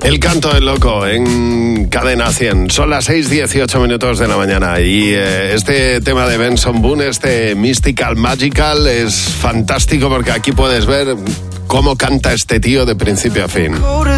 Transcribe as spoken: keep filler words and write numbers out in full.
El canto del loco en Cadena cien. Son las seis dieciocho minutos de la mañana y eh, este tema de Benson Boone, este Mystical Magical, es fantástico porque aquí puedes ver cómo canta este tío de principio a fin.